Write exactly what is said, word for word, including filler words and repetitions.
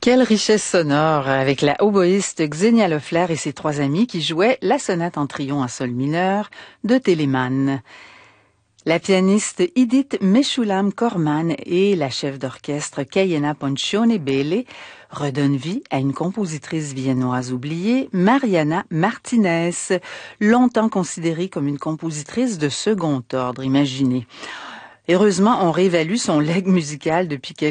Quelle richesse sonore avec la oboïste Xenia Loeffler et ses trois amis qui jouaient la sonate en trion en sol mineur de Telemann. La pianiste Idit Meshulam Korman et la chef d'orchestre Kayena Poncione Bele redonnent vie à une compositrice viennoise oubliée, Mariana Martinez, longtemps considérée comme une compositrice de second ordre, imaginez. Heureusement, on réévalue son legs musical depuis quelques